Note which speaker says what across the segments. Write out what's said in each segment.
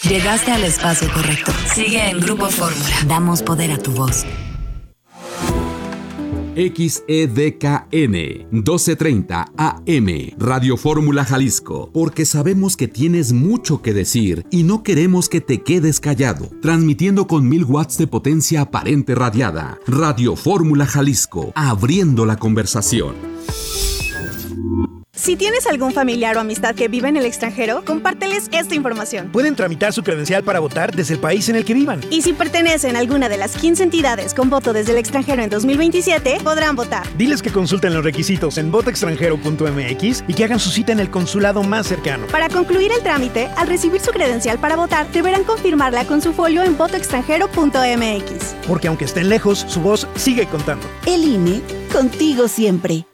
Speaker 1: Llegaste al espacio correcto. Sigue en Grupo Fórmula. Damos poder a tu voz.
Speaker 2: XEDKN 1230 AM Radio Fórmula Jalisco, porque sabemos que tienes mucho que decir y no queremos que te quedes callado. Transmitiendo con 1000 watts de potencia aparente radiada. Radio Fórmula Jalisco, abriendo la conversación.
Speaker 3: Si tienes algún familiar o amistad que vive en el extranjero, compárteles esta información.
Speaker 4: Pueden tramitar su credencial para votar desde el país en el que vivan.
Speaker 3: Y si pertenecen a alguna de las 15 entidades con voto desde el extranjero en 2027, podrán votar.
Speaker 4: Diles que consulten los requisitos en votoextranjero.mx y que hagan su cita en el consulado más cercano.
Speaker 3: Para concluir el trámite, al recibir su credencial para votar, deberán confirmarla con su folio en votoextranjero.mx.
Speaker 4: Porque aunque estén lejos, su voz sigue contando.
Speaker 5: El INE, contigo siempre.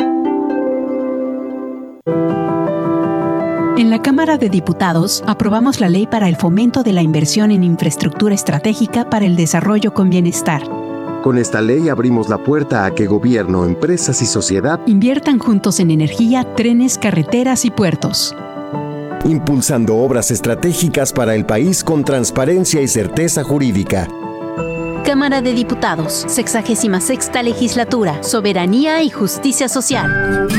Speaker 6: En la Cámara de Diputados aprobamos la Ley para el Fomento de la Inversión en Infraestructura Estratégica para el Desarrollo con Bienestar.
Speaker 7: Con esta ley abrimos la puerta a que gobierno, empresas y sociedad
Speaker 6: inviertan juntos en energía, trenes, carreteras y puertos.
Speaker 7: Impulsando obras estratégicas para el país con transparencia y certeza jurídica.
Speaker 8: Cámara de Diputados, 66ª Legislatura, Soberanía y Justicia Social.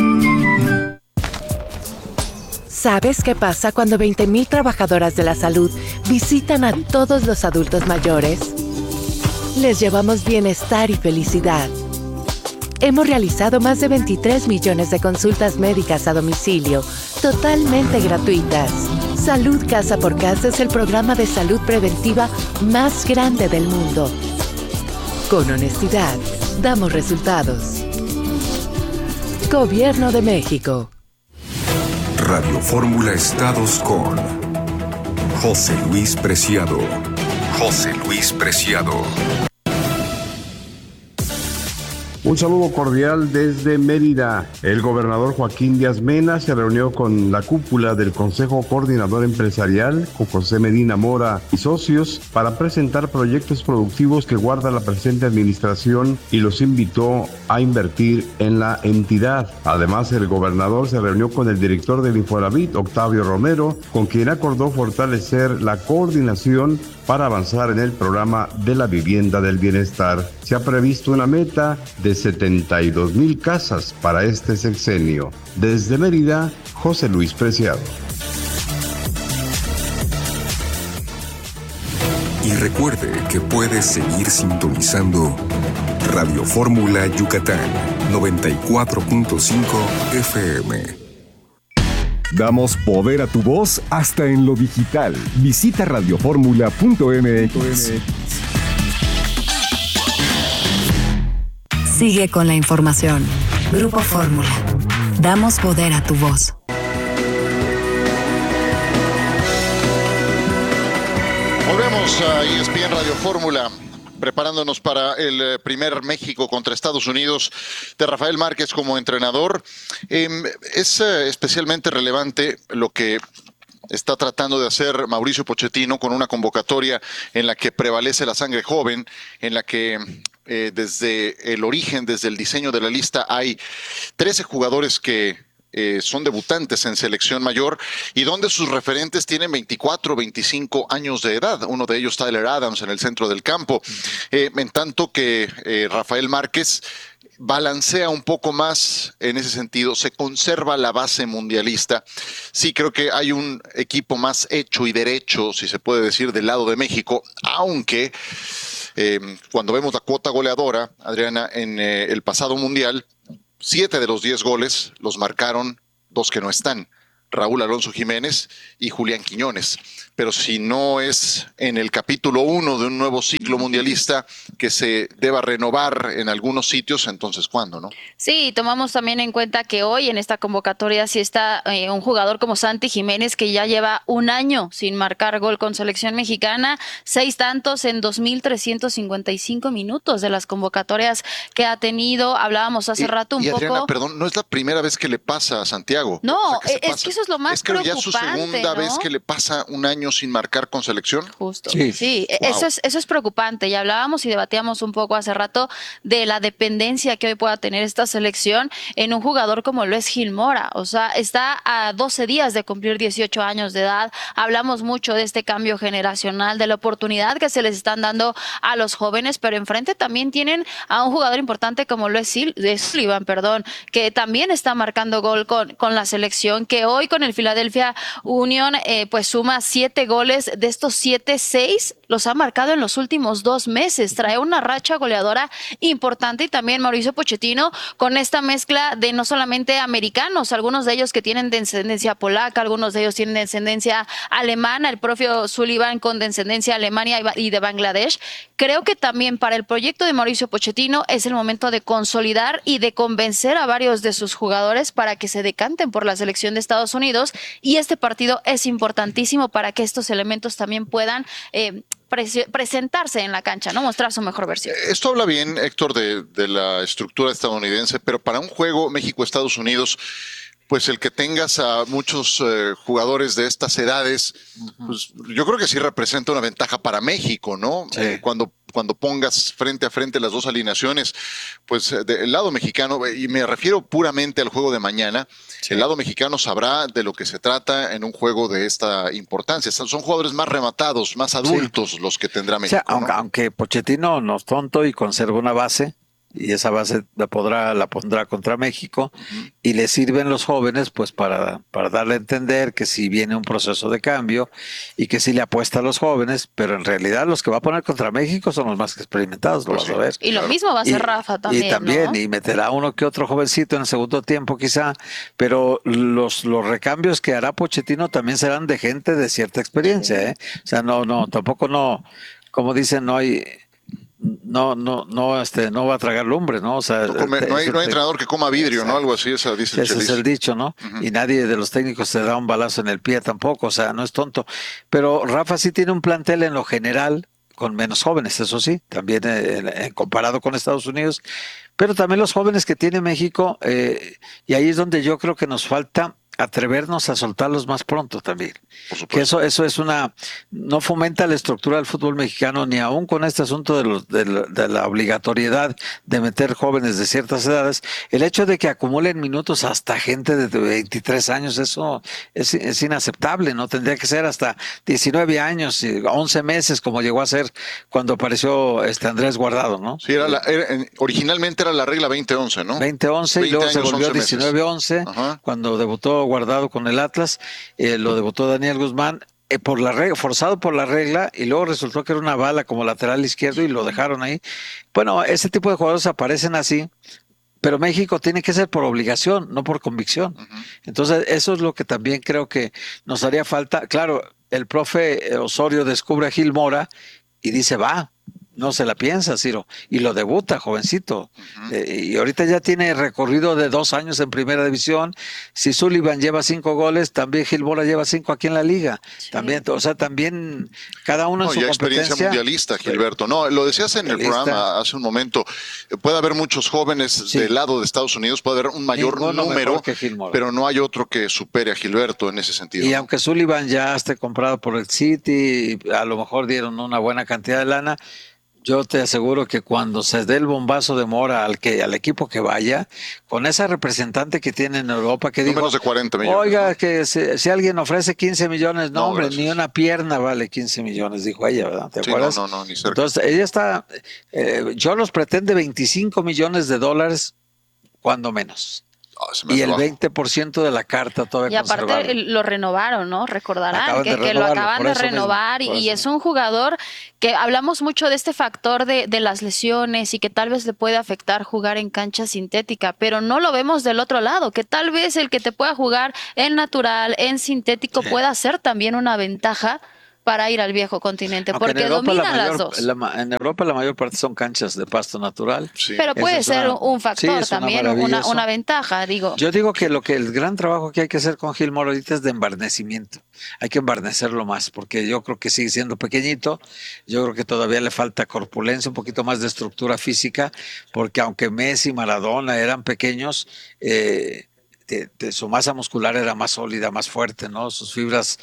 Speaker 9: ¿Sabes qué pasa cuando 20,000 trabajadoras de la salud visitan a todos los adultos mayores? Les llevamos bienestar y felicidad. Hemos realizado más de 23 millones de consultas médicas a domicilio, totalmente gratuitas. Salud Casa por Casa es el programa de salud preventiva más grande del mundo. Con honestidad, damos resultados. Gobierno de México.
Speaker 10: Radio Fórmula Estados con José Luis Preciado. José Luis Preciado.
Speaker 11: Un saludo cordial desde Mérida. El gobernador Joaquín Díaz Mena se reunió con la cúpula del Consejo Coordinador Empresarial, con José Medina Mora y socios, para presentar proyectos productivos que guarda la presente administración y los invitó a invertir en la entidad. Además, el gobernador se reunió con el director del Infonavit, Octavio Romero, con quien acordó fortalecer la coordinación para avanzar en el programa de la vivienda del bienestar. Se ha previsto una meta de 72,000 casas para este sexenio. Desde Mérida, José Luis Preciado.
Speaker 10: Y recuerde que puede seguir sintonizando Radio Fórmula Yucatán 94.5 FM.
Speaker 12: Damos poder a tu voz hasta en lo digital. Visita radioformula.mx.
Speaker 1: Sigue con la información. Grupo Fórmula. Damos poder a tu voz.
Speaker 13: Volvemos a ESPN Radio Fórmula, preparándonos para el primer México contra Estados Unidos de Rafael Márquez como entrenador. Es especialmente relevante lo que está tratando de hacer Mauricio Pochettino con una convocatoria en la que prevalece la sangre joven, en la que desde el origen, desde el diseño de la lista, hay 13 jugadores que son debutantes en selección mayor y donde sus referentes tienen 24, 25 años de edad. Uno de ellos, Tyler Adams, en el centro del campo. En tanto que Rafael Márquez balancea un poco más en ese sentido, se conserva la base mundialista. Sí, creo que hay un equipo más hecho y derecho, si se puede decir, del lado de México, aunque cuando vemos la cuota goleadora, Adriana, en el pasado mundial, 7 de los 10 goles los marcaron 2 que no están, Raúl Alonso Jiménez y Julián Quiñones. Pero si no es en el capítulo 1 de un nuevo ciclo mundialista que se deba renovar en algunos sitios, entonces ¿cuándo, no?
Speaker 14: Sí, tomamos también en cuenta que hoy en esta convocatoria sí está un jugador como Santi Jiménez, que ya lleva un año sin marcar gol con selección mexicana, 6 tantos en 2,355 minutos de las convocatorias que ha tenido. Hablábamos hace rato un
Speaker 13: Adriana,
Speaker 14: poco.
Speaker 13: perdón, no es la primera vez que le pasa a Santiago.
Speaker 14: No,
Speaker 13: o sea,
Speaker 14: es que eso eso es lo más
Speaker 13: preocupante.
Speaker 14: Es
Speaker 13: que ya su segunda vez que le pasa un año sin marcar con selección.
Speaker 14: Justo. Sí. Wow. Eso es preocupante. Ya hablábamos y debatíamos un poco hace rato de la dependencia que hoy pueda tener esta selección en un jugador como lo es Gil Mora. O sea, está a 12 días de cumplir 18 años de edad. Hablamos mucho de este cambio generacional, de la oportunidad que se les están dando a los jóvenes, pero enfrente también tienen a un jugador importante como lo es Sullivan, que también está marcando gol con la selección, que hoy con el Philadelphia Union pues suma 7 goles. De estos 7, 6 los ha marcado en los últimos 2 meses. Trae una racha goleadora importante, y también Mauricio Pochettino con esta mezcla de no solamente americanos, algunos de ellos que tienen descendencia polaca, algunos de ellos tienen descendencia alemana, el propio Sullivan con descendencia alemana y de Bangladesh. Creo que también para el proyecto de Mauricio Pochettino es el momento de consolidar y de convencer a varios de sus jugadores para que se decanten por la selección de Estados Unidos, y este partido es importantísimo para que estos elementos también puedan presentarse en la cancha, ¿no? Mostrar su mejor versión.
Speaker 13: Esto habla bien, Héctor, de la estructura estadounidense, pero para un juego México-Estados Unidos, pues el que tengas a muchos jugadores de estas edades, pues yo creo que sí representa una ventaja para México, ¿no? Sí. Cuando pongas frente a frente las dos alineaciones, pues del lado mexicano, y me refiero puramente al juego de mañana, el lado mexicano sabrá de lo que se trata en un juego de esta importancia. Son jugadores más rematados, más adultos los que tendrá México.
Speaker 15: O sea, aunque Pochettino no es tonto y conserva una base, y esa base la pondrá contra México, y le sirven los jóvenes pues para darle a entender que sí viene un proceso de cambio y que sí le apuesta a los jóvenes, pero en realidad los que va a poner contra México son los más experimentados, lo vas a ver.
Speaker 14: Y lo mismo va a hacer Rafa también,
Speaker 15: y también,
Speaker 14: ¿no?
Speaker 15: Y meterá uno que otro jovencito en el segundo tiempo quizá, pero los recambios que hará Pochettino también serán de gente de cierta experiencia, ¿eh? O sea, tampoco como dicen, no va a tragar lumbre, ¿no? O sea,
Speaker 13: no hay entrenador que coma vidrio, ¿no? Algo así, ese
Speaker 15: es el dicho, ¿no? Y nadie de los técnicos te da un balazo en el pie tampoco, o sea, no es tonto. Pero Rafa sí tiene un plantel en lo general con menos jóvenes, eso sí, también comparado con Estados Unidos, pero también los jóvenes que tiene México, y ahí es donde yo creo que nos falta atrevernos a soltarlos más pronto también. Que eso es no fomenta la estructura del fútbol mexicano, ni aún con este asunto de la obligatoriedad de meter jóvenes de ciertas edades. El hecho de que acumulen minutos hasta gente de 23 años, eso es inaceptable, ¿no? Tendría que ser hasta 19 años, 11 meses, como llegó a ser cuando apareció Andrés Guardado, ¿no?
Speaker 13: Sí, originalmente era la regla 20-11, ¿no?
Speaker 15: 20-11 y luego se volvió 19-11 cuando debutó Guardado con el Atlas, lo debutó Daniel Guzmán forzado por la regla, y luego resultó que era una bala como lateral izquierdo y lo dejaron ahí. Bueno, ese tipo de jugadores aparecen así, pero México tiene que ser por obligación, no por convicción. Entonces eso es lo que también creo que nos haría falta. Claro, el profe Osorio descubre a Gil Mora y dice, no se la piensa, Ciro, y lo debuta, jovencito. Y ahorita ya tiene recorrido de 2 años en primera división. Si Sullivan lleva 5 goles, también Gil Mora lleva 5 aquí en la liga. Sí. También cada uno en su competencia.
Speaker 13: Experiencia mundialista, Gilberto. No, lo decías en el programa hace un momento. Puede haber muchos jóvenes del lado de Estados Unidos, puede haber un mayor número, pero no hay otro que supere a Gilberto en ese sentido.
Speaker 15: Y aunque Sullivan ya esté comprado por el City, a lo mejor dieron una buena cantidad de lana, yo te aseguro que cuando se dé el bombazo de Mora al equipo que vaya, con esa representante que tiene en Europa, que dijo,
Speaker 13: menos de 40 millones.
Speaker 15: Oiga, ¿no? Que si alguien ofrece 15 millones, no hombre, gracias. Ni una pierna vale 15 millones, dijo ella, ¿verdad? ¿Te acuerdas?
Speaker 13: No, ni cerca.
Speaker 15: Entonces, ella está, yo los pretende $25 millones, cuando menos. Y el 20% de la carta todavía.
Speaker 14: Y aparte lo renovaron, ¿no? Recordarán que lo acaban de renovar, y es un jugador que hablamos mucho de este factor de las lesiones y que tal vez le puede afectar jugar en cancha sintética, pero no lo vemos del otro lado, que tal vez el que te pueda jugar en natural, en sintético, pueda ser también una ventaja para ir al viejo continente, porque dominan las dos.
Speaker 15: En Europa la mayor parte son canchas de pasto natural.
Speaker 14: Sí. Pero puede ser un factor también, una ventaja, digo.
Speaker 15: Yo digo que el gran trabajo que hay que hacer con Gil Mora ahorita es de embarnecimiento. Hay que embarnecerlo más, porque yo creo que sigue siendo pequeñito, yo creo que todavía le falta corpulencia, un poquito más de estructura física, porque aunque Messi y Maradona eran pequeños, su masa muscular era más sólida, más fuerte, ¿no? Sus fibras,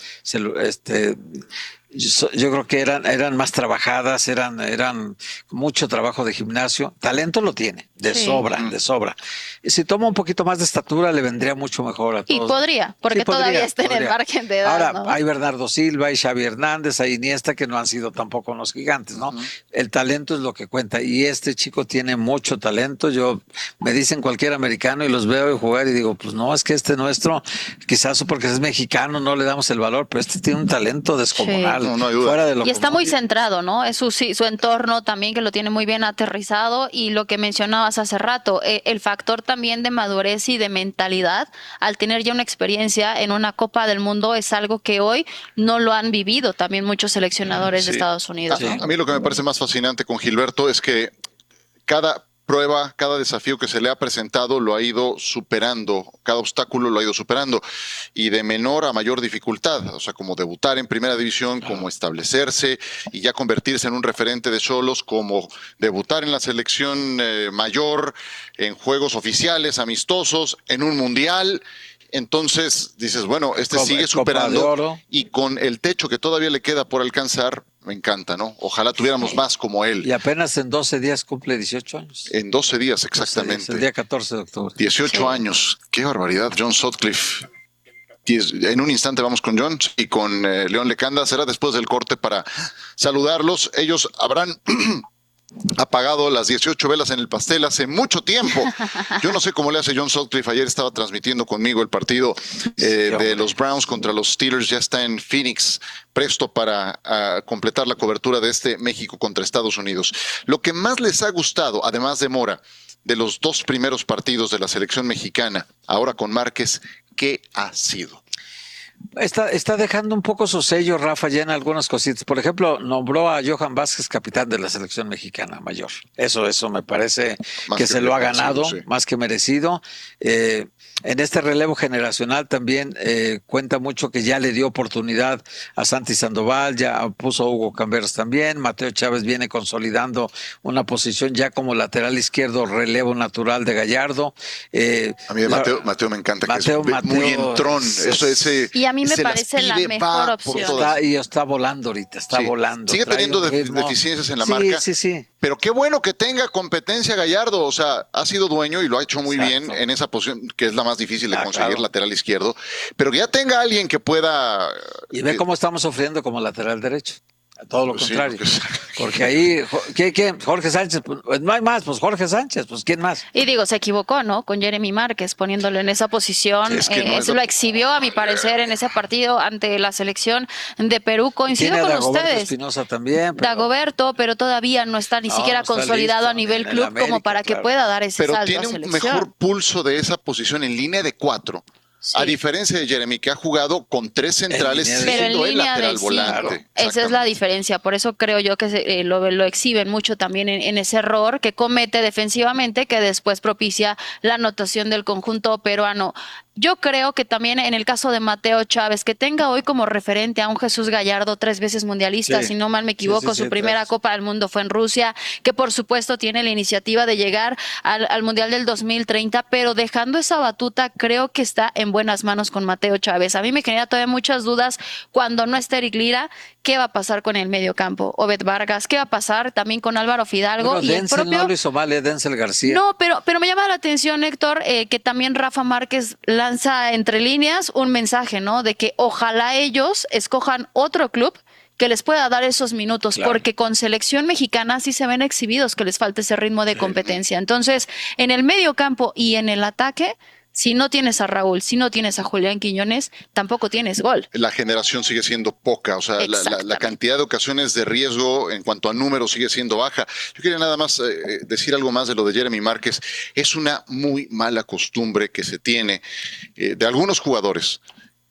Speaker 15: yo creo que eran más trabajadas, eran mucho trabajo de gimnasio. Talento lo tiene, de sobra. Y si toma un poquito más de estatura, le vendría mucho mejor a todos.
Speaker 14: Y podría, porque todavía está en el margen de edad.
Speaker 15: Ahora,
Speaker 14: ¿no?
Speaker 15: hay Bernardo Silva, hay Xavi Hernández, hay Iniesta, que no han sido tampoco unos gigantes, ¿no? El talento es lo que cuenta. Y este chico tiene mucho talento. Me dicen cualquier americano y los veo jugar y digo, pues no, es que nuestro, quizás porque es mexicano, no le damos el valor, pero este tiene un talento descomunal.
Speaker 13: No hay duda.
Speaker 15: Fuera de lo
Speaker 14: y está
Speaker 15: común.
Speaker 14: muy centrado, ¿no? Es su entorno también que lo tiene muy bien aterrizado, y lo que mencionabas hace rato, el factor también de madurez y de mentalidad al tener ya una experiencia en una Copa del Mundo es algo que hoy no lo han vivido también muchos seleccionadores de Estados Unidos.
Speaker 13: A mí lo que me parece más fascinante con Gilberto es que cada prueba, cada desafío que se le ha presentado lo ha ido superando, cada obstáculo lo ha ido superando, y de menor a mayor dificultad, o sea, como debutar en primera división, como establecerse y ya convertirse en un referente de Xolos, como debutar en la selección mayor, en juegos oficiales, amistosos, en un mundial. Entonces dices, bueno, sigue superando, y con el techo que todavía le queda por alcanzar, me encanta, ¿no? Ojalá tuviéramos más como él.
Speaker 15: Y apenas en 12 días cumple 18 años.
Speaker 13: En 12 días, exactamente.
Speaker 15: 12 días, el día 14 de octubre.
Speaker 13: 18 años. Qué barbaridad, John Sutcliffe. En un instante vamos con John y con León Lecanda. Será después del corte para saludarlos. Ellos habrán apagado las 18 velas en el pastel hace mucho tiempo. Yo no sé cómo le hace John Sutcliffe. Ayer estaba transmitiendo conmigo el partido de los Browns contra los Steelers. Ya está en Phoenix, presto para completar la cobertura de este México contra Estados Unidos. Lo que más les ha gustado, además de Mora, de los dos primeros partidos de la selección mexicana, ahora con Márquez, ¿qué ha sido?
Speaker 15: Está dejando un poco su sello, Rafa, ya en algunas cositas. Por ejemplo, nombró a Johan Vázquez capitán de la selección mexicana mayor. Eso me parece que se lo ha ganado, más que merecido. En este relevo generacional también cuenta mucho que ya le dio oportunidad a Santi Sandoval, ya puso a Hugo Camberos también. Mateo Chávez viene consolidando una posición ya como lateral izquierdo, relevo natural de Gallardo.
Speaker 13: A mí Mateo me encanta, Mateo, que es muy entrón.
Speaker 14: Y a mí me parece la mejor opción.
Speaker 15: Está volando ahorita, volando.
Speaker 13: Sigue teniendo deficiencias en la marca.
Speaker 15: Sí.
Speaker 13: Pero qué bueno que tenga competencia Gallardo. O sea, ha sido dueño y lo ha hecho muy bien en esa posición, que es la más difícil de conseguir, lateral izquierdo. Pero que ya tenga alguien que pueda...
Speaker 15: Y ve cómo estamos sufriendo como lateral derecho. Todo lo contrario. Porque ahí, ¿qué? Jorge Sánchez, pues no hay más, pues Jorge Sánchez, pues ¿quién más?
Speaker 14: Y digo, se equivocó, ¿no? Con Jeremy Márquez, poniéndolo en esa posición. Eso lo exhibió, a mi parecer, en ese partido ante la selección de Perú. Coincido con ustedes.
Speaker 15: Espinosa también.
Speaker 14: Dagoberto, pero todavía no está ni siquiera consolidado a nivel club América, como para que pueda dar ese salto a selección.
Speaker 13: Pero tiene un mejor pulso de esa posición en línea de 4. Sí. A diferencia de Jeremy, que ha jugado con 3 centrales siendo el lateral volante.
Speaker 14: Esa es la diferencia. Por eso creo yo que lo exhiben mucho también en ese error que comete defensivamente, que después propicia la anotación del conjunto peruano. Yo creo que también en el caso de Mateo Chávez, que tenga hoy como referente a un Jesús Gallardo, 3 veces mundialista, si no mal me equivoco, su primera Copa del Mundo fue en Rusia, que por supuesto tiene la iniciativa de llegar al Mundial del 2030, pero dejando esa batuta, creo que está en buenas manos con Mateo Chávez. A mí me genera todavía muchas dudas cuando no esté Eric Lira. ¿Qué va a pasar con el medio campo? Obed Vargas, ¿qué va a pasar también con Álvaro Fidalgo?
Speaker 15: Bueno, Denzel no lo hizo mal, Denzel García.
Speaker 14: No, pero me llama la atención, Héctor, que también Rafa Márquez lanza entre líneas un mensaje, ¿no? De que ojalá ellos escojan otro club que les pueda dar esos minutos, porque con selección mexicana sí se ven exhibidos que les falta ese ritmo de competencia. Entonces, en el medio campo y en el ataque, si no tienes a Raúl, si no tienes a Julián Quiñones, tampoco tienes gol.
Speaker 13: La generación sigue siendo poca, o sea, la cantidad de ocasiones de riesgo en cuanto a números sigue siendo baja. Yo quería nada más decir algo más de lo de Jeremy Márquez. Es una muy mala costumbre que se tiene de algunos jugadores.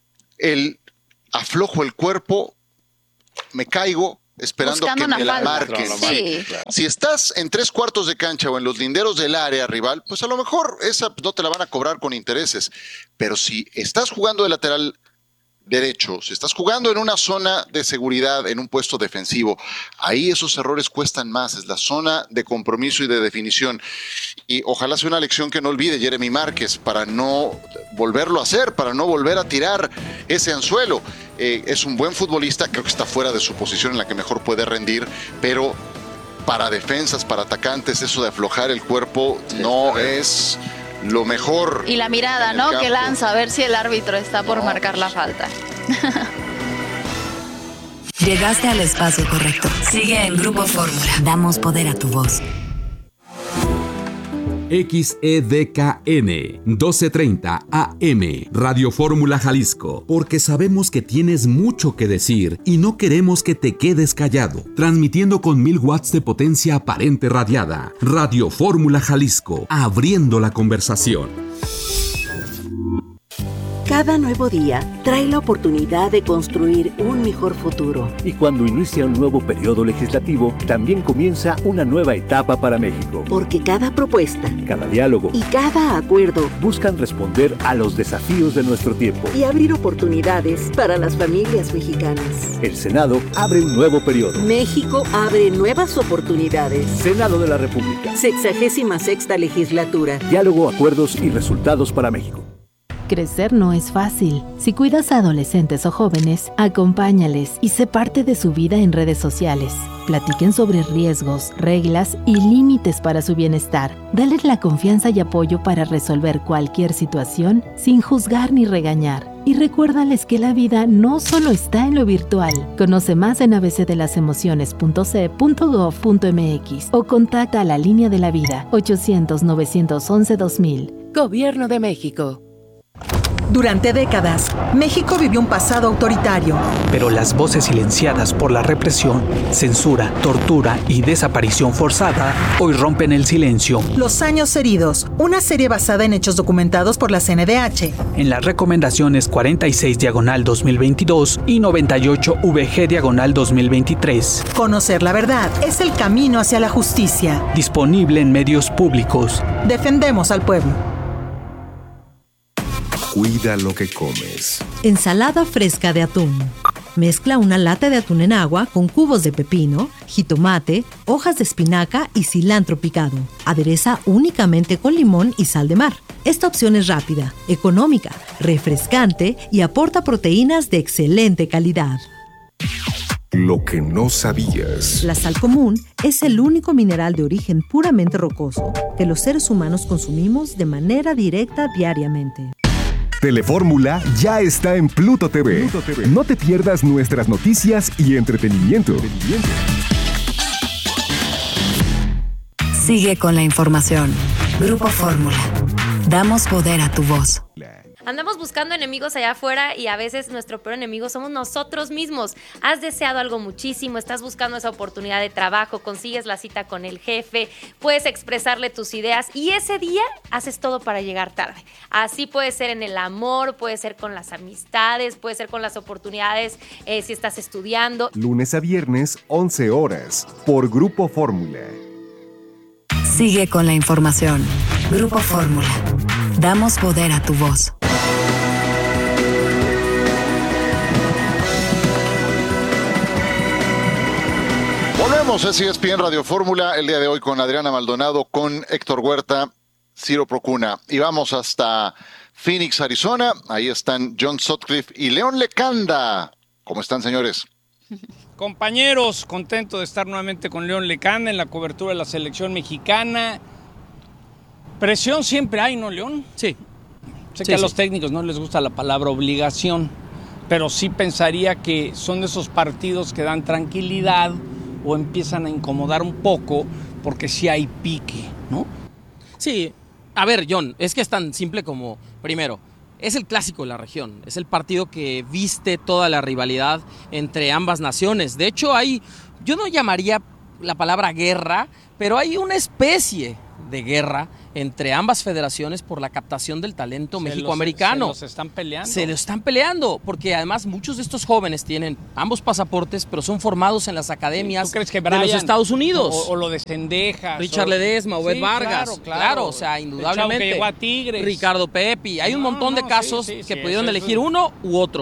Speaker 13: El aflojo el cuerpo, me caigo, esperando
Speaker 14: buscando
Speaker 13: que me la marquen.
Speaker 14: Sí.
Speaker 13: Si estás en 3/4 de cancha o en los linderos del área rival, pues a lo mejor esa no te la van a cobrar con intereses. Pero si estás jugando de lateral derecho, si estás jugando en una zona de seguridad, en un puesto defensivo, ahí esos errores cuestan más, es la zona de compromiso y de definición. Y ojalá sea una lección que no olvide Jeremy Márquez para no volverlo a hacer, para no volver a tirar ese anzuelo. Es un buen futbolista, creo que está fuera de su posición en la que mejor puede rendir, pero para defensas, para atacantes, eso de aflojar el cuerpo no es lo mejor.
Speaker 14: Y la mirada, ¿no? Que lanza a ver si el árbitro está por marcar la falta.
Speaker 1: Llegaste al espacio correcto. Sigue en Grupo Fórmula. Damos poder a tu voz.
Speaker 2: XEDKN 1230 AM Radio Fórmula Jalisco, porque sabemos que tienes mucho que decir y no queremos que te quedes callado. Transmitiendo con 1000 watts de potencia aparente radiada. Radio Fórmula Jalisco, abriendo la conversación.
Speaker 5: Cada nuevo día trae la oportunidad de construir un mejor futuro.
Speaker 16: Y cuando inicia un nuevo periodo legislativo, también comienza una nueva etapa para México.
Speaker 5: Porque cada propuesta,
Speaker 16: cada diálogo
Speaker 5: y cada acuerdo
Speaker 16: buscan responder a los desafíos de nuestro tiempo
Speaker 5: y abrir oportunidades para las familias mexicanas.
Speaker 16: El Senado abre un nuevo periodo.
Speaker 5: México abre nuevas oportunidades.
Speaker 16: Senado de la República.
Speaker 5: 66ª legislatura.
Speaker 16: Diálogo, acuerdos y resultados para México.
Speaker 6: Crecer no es fácil. Si cuidas a adolescentes o jóvenes, acompáñales y sé parte de su vida en redes sociales. Platiquen sobre riesgos, reglas y límites para su bienestar. Dales la confianza y apoyo para resolver cualquier situación sin juzgar ni regañar. Y recuérdales que la vida no solo está en lo virtual. Conoce más en abcdelasemociones.ce.gov.mx o contacta a la Línea de la Vida 800-911-2000.
Speaker 9: Gobierno de México.
Speaker 17: Durante décadas, México vivió un pasado autoritario.
Speaker 18: Pero las voces silenciadas por la represión, censura, tortura y desaparición forzada hoy rompen el silencio.
Speaker 17: Los años heridos, una serie basada en hechos documentados por la CNDH.
Speaker 18: En las recomendaciones 46/2022 y 98VG/2023.
Speaker 17: Conocer la verdad es el camino hacia la justicia.
Speaker 18: Disponible en medios públicos.
Speaker 17: Defendemos al pueblo.
Speaker 10: Cuida lo que comes.
Speaker 19: Ensalada fresca de atún. Mezcla una lata de atún en agua con cubos de pepino, jitomate, hojas de espinaca y cilantro picado. Adereza únicamente con limón y sal de mar. Esta opción es rápida, económica, refrescante y aporta proteínas de excelente calidad.
Speaker 10: Lo que no sabías.
Speaker 19: La sal común es el único mineral de origen puramente rocoso que los seres humanos consumimos de manera directa diariamente.
Speaker 12: Telefórmula ya está en Pluto TV. No te pierdas nuestras noticias y entretenimiento.
Speaker 1: Sigue con la información. Grupo Fórmula. Damos poder a tu voz.
Speaker 20: Andamos buscando enemigos allá afuera y a veces nuestro peor enemigo somos nosotros mismos. Has deseado algo muchísimo, estás buscando esa oportunidad de trabajo, consigues la cita con el jefe, puedes expresarle tus ideas y ese día haces todo para llegar tarde. Así puede ser en el amor, puede ser con las amistades, puede ser con las oportunidades si estás estudiando.
Speaker 12: Lunes a viernes, 11 horas, por Grupo Fórmula.
Speaker 1: Sigue con la información. Grupo Fórmula. Damos poder a tu voz.
Speaker 13: Volvemos a ESPN Radio Fórmula el día de hoy con Adriana Maldonado, con Héctor Huerta, Ciro Procuna. Y vamos hasta Phoenix, Arizona. Ahí están John Sutcliffe y León Lecanda. ¿Cómo están, señores?
Speaker 21: Compañeros, contento de estar nuevamente con León Lecanda en la cobertura de la selección mexicana. Presión siempre hay, ¿no, León?
Speaker 22: Sí.
Speaker 21: Sé que a los técnicos no les gusta la palabra obligación, pero sí pensaría que son de esos partidos que dan tranquilidad o empiezan a incomodar un poco porque sí hay pique, ¿no?
Speaker 22: Sí. A ver, John, es que es tan simple como, primero, es el clásico de la región, es el partido que viste toda la rivalidad entre ambas naciones. De hecho, yo no llamaría la palabra guerra, pero hay una especie de guerra entre ambas federaciones por la captación del talento mexicoamericano.
Speaker 21: Se los están peleando.
Speaker 22: Se lo están peleando, porque además muchos de estos jóvenes tienen ambos pasaportes, pero son formados en las academias de los Estados Unidos.
Speaker 21: O lo de Cendejas.
Speaker 22: Richard Ledesma, Obed Vargas. Claro, o sea, indudablemente.
Speaker 21: Que llegó a Tigres.
Speaker 22: Ricardo Pepi. Hay un montón de casos que pudieron elegir uno u otro.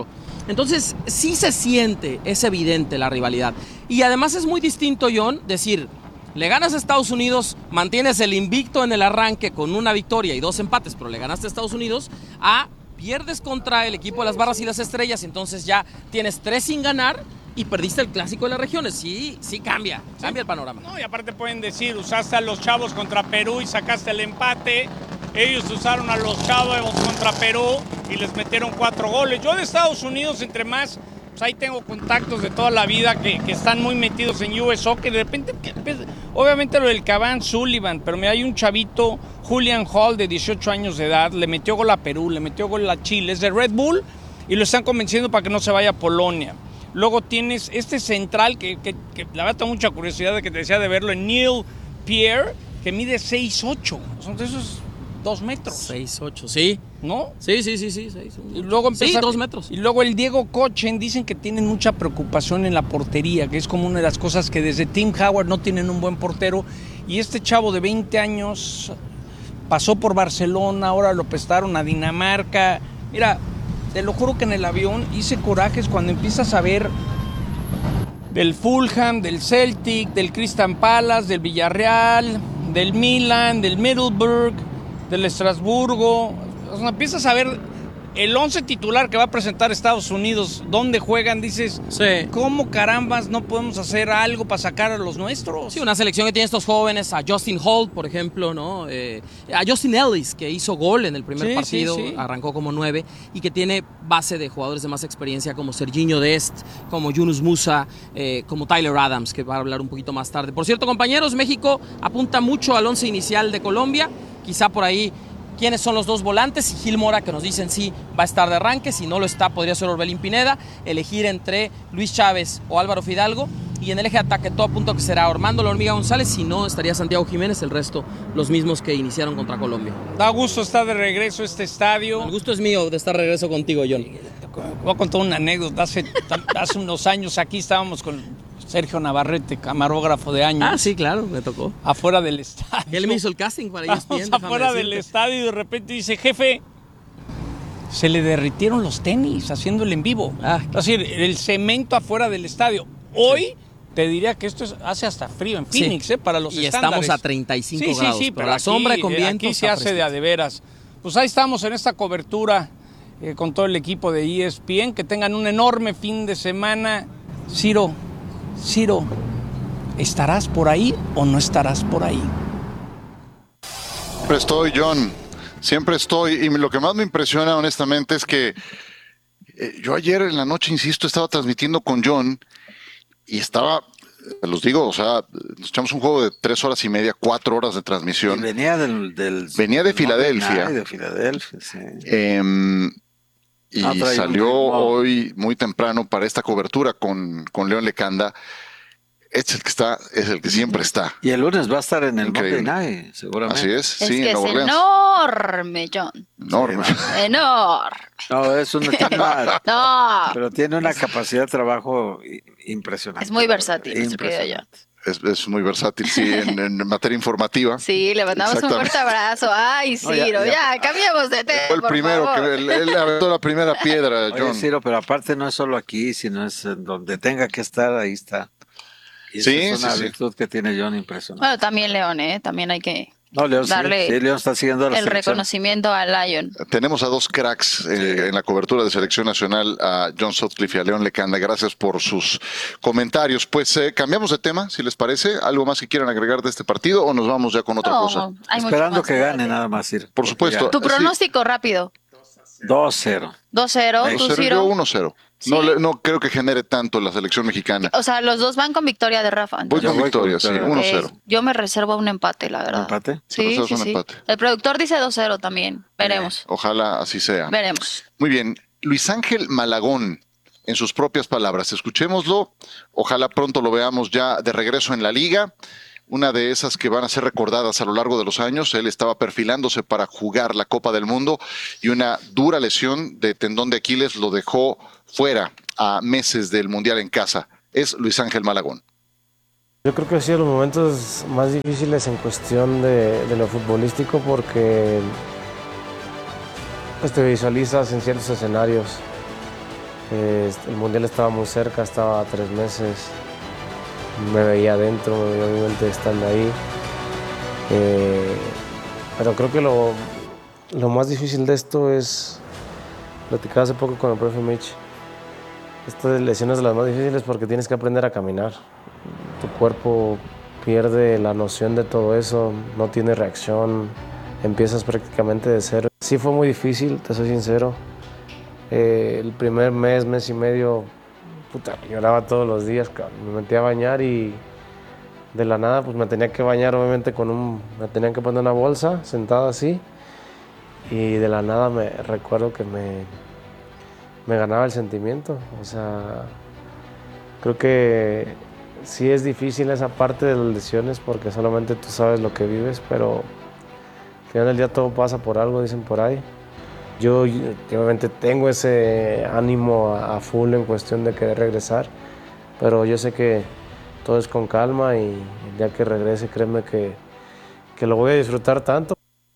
Speaker 22: Entonces, sí se siente, es evidente la rivalidad. Y además es muy distinto, John, decir, le ganas a Estados Unidos, mantienes el invicto en el arranque con una victoria y 2 empates, pero le ganaste a Estados Unidos, pierdes contra el equipo de las Barras y las Estrellas, entonces ya tienes 3 sin ganar y perdiste el clásico de las regiones. Sí cambia el panorama.
Speaker 21: No, y aparte pueden decir, usaste a los Chavos contra Perú y sacaste el empate. Ellos usaron a los Chavos contra Perú y les metieron 4 goles. Yo de Estados Unidos, entre más, pues ahí tengo contactos de toda la vida que están muy metidos en US Soccer. De repente, obviamente lo del Cavani Sullivan, pero hay un chavito, Julian Hall, de 18 años de edad, le metió gol a Perú, le metió gol a Chile, es de Red Bull y lo están convenciendo para que no se vaya a Polonia. Luego tienes este central que la verdad tengo mucha curiosidad de que te decía de verlo, en Neil Pierre, que mide 6'8". Son de esos 2 metros.
Speaker 22: 6'8", sí.
Speaker 21: ¿No?
Speaker 22: Sí. 6,
Speaker 21: y luego
Speaker 22: sí, 2 metros.
Speaker 21: Y luego el Diego Kochen, dicen que tienen mucha preocupación en la portería, que es como una de las cosas que desde Tim Howard no tienen un buen portero. Y este chavo de 20 años pasó por Barcelona, ahora lo prestaron a Dinamarca. Mira, te lo juro que en el avión hice corajes cuando empiezas a ver del Fulham, del Celtic, del Crystal Palace, del Villarreal, del Milan, del Middlesbrough, del Estrasburgo. O sea, empiezas a ver el 11 titular que va a presentar Estados Unidos, dónde juegan, dices, ¿cómo carambas no podemos hacer algo para sacar a los nuestros?
Speaker 22: Sí, una selección que tiene estos jóvenes, a Justin Holt, por ejemplo, ¿no? A Justin Ellis, que hizo gol en el primer partido, arrancó como 9, y que tiene base de jugadores de más experiencia como Serginho Dest, como Yunus Musa, como Tyler Adams, que va a hablar un poquito más tarde. Por cierto, compañeros, México apunta mucho al 11 inicial de Colombia, quizá por ahí quiénes son los 2 volantes, y Gil Mora, que nos dicen sí va a estar de arranque, si no lo está podría ser Orbelín Pineda, elegir entre Luis Chávez o Álvaro Fidalgo, y en el eje de ataque todo apunta que será Armando La Hormiga González, si no estaría Santiago Jiménez, el resto los mismos que iniciaron contra Colombia.
Speaker 21: Da gusto estar de regreso a este estadio.
Speaker 22: El gusto es mío de estar de regreso contigo, John.
Speaker 21: Voy a contar una anécdota, hace unos años aquí estábamos con Sergio Navarrete, camarógrafo de años.
Speaker 22: Ah, sí, claro, me tocó.
Speaker 21: Afuera del estadio.
Speaker 22: Él me hizo el casting para ESPN.
Speaker 21: Afuera del estadio y de repente dice, jefe, se le derritieron los tenis haciéndolo en vivo. Es decir, el cemento afuera del estadio. Hoy te diría que esto hace hasta frío en Phoenix, para los estándares.
Speaker 22: Y estamos a 35 grados.
Speaker 21: Sí,
Speaker 22: pero la sombra con viento
Speaker 21: aquí se hace de a de veras. Pues ahí estamos en esta cobertura con todo el equipo de ESPN. Que tengan un enorme fin de semana. Ciro, ¿estarás por ahí o no estarás por ahí?
Speaker 13: Siempre estoy, John. Siempre estoy. Y lo que más me impresiona, honestamente, es que yo ayer en la noche, insisto, estaba transmitiendo con John y estaba, los digo, o sea, nos echamos un juego de 3 horas y media, 4 horas de transmisión.
Speaker 15: Y venía
Speaker 13: venía de Filadelfia.
Speaker 15: De Filadelfia, sí.
Speaker 13: Y salió hoy muy temprano para esta cobertura con León Lecanda. Es el que siempre está.
Speaker 15: Y el lunes va a estar en el Monday Night, seguramente.
Speaker 13: Así es,
Speaker 14: es
Speaker 13: sí,
Speaker 14: que
Speaker 13: en Nueva
Speaker 14: es
Speaker 13: Orleans.
Speaker 14: enorme, John.
Speaker 13: Enorme.
Speaker 14: Enorme.
Speaker 15: No, es un tema.
Speaker 14: No.
Speaker 15: Pero tiene una capacidad de trabajo impresionante.
Speaker 14: Es muy versátil, nuestro querido John.
Speaker 13: Es muy versátil, sí, en materia informativa.
Speaker 14: Sí, le mandamos un fuerte abrazo. Ay, Ciro, ya cambiamos de tema.
Speaker 13: Fue el primero que él aventó la primera piedra, John.
Speaker 15: Oye, Ciro, pero aparte no es solo aquí, sino es en donde tenga que estar, ahí está. Y
Speaker 13: sí,
Speaker 15: esa es una virtud que tiene John impresionante.
Speaker 14: Bueno, también León, también hay que
Speaker 15: León,
Speaker 14: darle
Speaker 15: León está siguiendo la
Speaker 14: el reconocimiento a Lion.
Speaker 13: Tenemos a 2 cracks en la cobertura de Selección Nacional, a John Sutcliffe y a León Lecanda. Gracias por sus comentarios. Pues cambiamos de tema, si les parece. ¿Algo más que quieran agregar de este partido o nos vamos ya con otra cosa?
Speaker 15: Esperando que gane nada más, Ciro.
Speaker 13: Por supuesto.
Speaker 14: Tu pronóstico rápido.
Speaker 15: 2-0.
Speaker 14: 2-0, ¿tú, Ciro?
Speaker 13: Yo 1-0. ¿Sí? No creo que genere tanto la selección mexicana.
Speaker 14: O sea, los dos van con victoria de Rafa.
Speaker 13: Voy con victoria, sí, 1-0.
Speaker 14: Yo me reservo un empate, la verdad.
Speaker 15: ¿Empate?
Speaker 14: Sí. Empate. El productor dice 2-0 también. Veremos.
Speaker 13: Ojalá así sea.
Speaker 14: Veremos.
Speaker 13: Muy bien. Luis Ángel Malagón, en sus propias palabras. Escuchémoslo. Ojalá pronto lo veamos ya de regreso en la liga. Una de esas que van a ser recordadas a lo largo de los años. Él estaba perfilándose para jugar la Copa del Mundo y una dura lesión de tendón de Aquiles lo dejó fuera a meses del Mundial en casa. Es Luis Ángel Malagón.
Speaker 3: Yo creo que ha sido los momentos más difíciles en cuestión de lo futbolístico porque pues, te visualizas en ciertos escenarios El Mundial estaba muy cerca, estaba a 3 meses. Me veía adentro, me veía obviamente estando ahí. Pero creo que lo más difícil de esto es, platicaba hace poco con el profe Mitch, estas lesiones son las más difíciles porque tienes que aprender a caminar. Tu cuerpo pierde la noción de todo eso, no tiene reacción, empiezas prácticamente de cero. Sí fue muy difícil, te soy sincero. El primer mes y medio, lloraba todos los días, me metía a bañar y de la nada pues me tenía que bañar obviamente me tenían que poner una bolsa sentada así y de la nada me recuerdo que me ganaba el sentimiento. O sea, creo que sí es difícil esa parte de las lesiones porque solamente tú sabes lo que vives, pero al final del día todo pasa por algo, dicen por ahí. Yo obviamente tengo ese ánimo a full en cuestión de querer regresar, pero yo sé que todo es con calma y el día que regrese, créeme que lo voy a disfrutar tanto.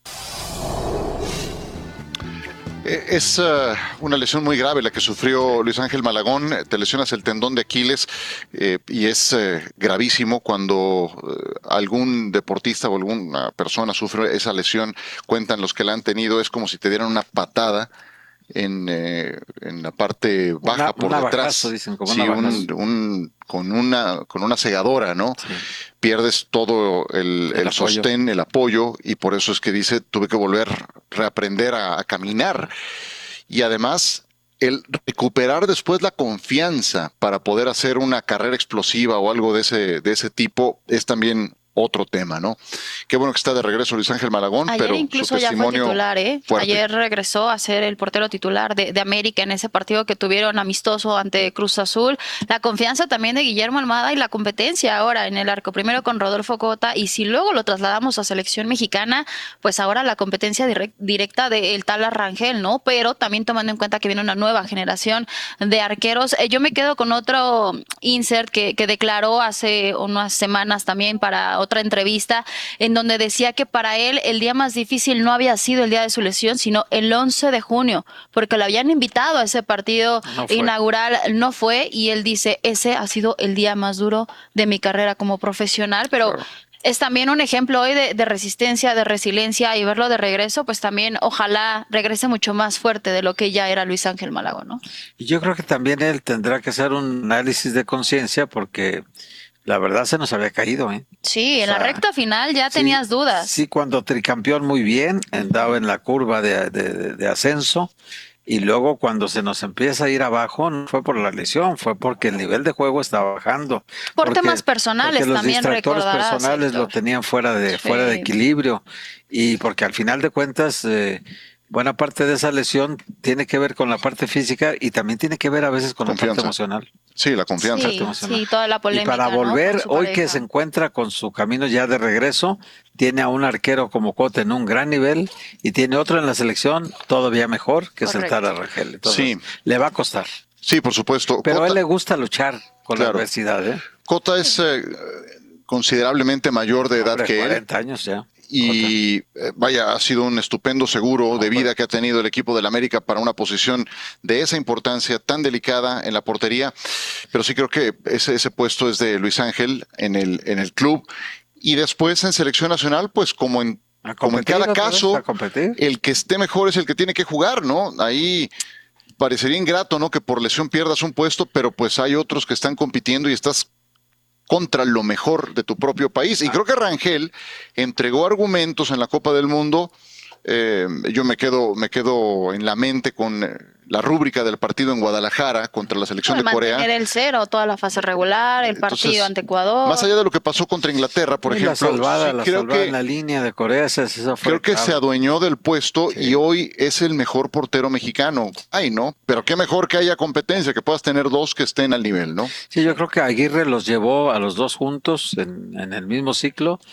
Speaker 13: Es una lesión muy grave la que sufrió Luis Ángel Malagón. Te lesionas el tendón de Aquiles y es gravísimo cuando algún deportista o alguna persona sufre esa lesión. Cuentan los que la han tenido, es como si te dieran una patada en la parte baja por detrás.
Speaker 15: Abajazo, dicen, como
Speaker 13: sí, con una segadora, ¿no? Sí. Pierdes todo el sostén, el apoyo, y por eso es que dice, tuve que reaprender a caminar. Y además, el recuperar después la confianza para poder hacer una carrera explosiva o algo de ese tipo es también otro tema, ¿no? Qué bueno que está de regreso Luis Ángel Malagón,
Speaker 14: ayer
Speaker 13: pero
Speaker 14: incluso
Speaker 13: su testimonio
Speaker 14: ya fue titular,
Speaker 13: fuerte.
Speaker 14: Ayer regresó a ser el portero titular de América en ese partido que tuvieron amistoso ante Cruz Azul. La confianza también de Guillermo Almada y la competencia ahora en el arco, primero con Rodolfo Cota, y si luego lo trasladamos a selección mexicana, pues ahora la competencia directa del Tala Rangel, ¿no? Pero también tomando en cuenta que viene una nueva generación de arqueros. Yo me quedo con otro insert que declaró hace unas semanas también para otra entrevista, en donde decía que para él el día más difícil no había sido el día de su lesión, sino el 11 de junio, porque lo habían invitado a ese partido inaugural, no fue, y él dice, ese ha sido el día más duro de mi carrera como profesional, pero es también un ejemplo hoy de resistencia, de resiliencia, y verlo de regreso, pues también ojalá regrese mucho más fuerte de lo que ya era Luis Ángel Malagón, ¿no?
Speaker 15: Y yo creo que también él tendrá que hacer un análisis de conciencia porque la verdad se nos había caído, ¿eh?
Speaker 14: Sí, en la recta final ya tenías dudas.
Speaker 15: Sí, cuando tricampeón muy bien, andaba en la curva de ascenso, y luego cuando se nos empieza a ir abajo, no fue por la lesión, fue porque el nivel de juego estaba bajando.
Speaker 14: Por temas personales también, recordarás.
Speaker 15: Los distractores personales lo tenían fuera de equilibrio, y porque al final de cuentas buena parte de esa lesión tiene que ver con la parte física y también tiene que ver a veces con la parte emocional.
Speaker 13: Sí, la confianza.
Speaker 14: Sí, toda la polémica.
Speaker 15: Y para volver,
Speaker 14: ¿no?
Speaker 15: hoy que se encuentra con su camino ya de regreso, tiene a un arquero como Cota en un gran nivel y tiene otro en la selección todavía mejor, que es el Tala Rangel. Entonces, le va a costar.
Speaker 13: Sí, por supuesto.
Speaker 15: Pero a él le gusta luchar con la adversidad, ¿eh?
Speaker 13: Cota es considerablemente mayor de edad que él.
Speaker 15: 40 años ya.
Speaker 13: Y vaya, ha sido un estupendo seguro de vida que ha tenido el equipo del América para una posición de esa importancia tan delicada en la portería, pero sí creo que ese puesto es de Luis Ángel en el club, y después en selección nacional, pues como en cada caso, el que esté mejor es el que tiene que jugar, ¿no? Ahí parecería ingrato, ¿no?, que por lesión pierdas un puesto, pero pues hay otros que están compitiendo y estás contra lo mejor de tu propio país. Y creo que Rangel entregó argumentos en la Copa del Mundo. Yo me quedo en la mente con la rúbrica del partido en Guadalajara contra la selección de Corea.
Speaker 14: Mantener el 0, toda la fase regular, el partido ante Ecuador.
Speaker 13: Más allá de lo que pasó contra Inglaterra, por ejemplo.
Speaker 15: La salvada en la línea de Corea,
Speaker 13: creo que se adueñó del puesto y hoy es el mejor portero mexicano. Ay, ¿no? Pero qué mejor que haya competencia, que puedas tener dos que estén al nivel, ¿no?
Speaker 15: Sí, yo creo que Aguirre los llevó a los dos juntos en el mismo ciclo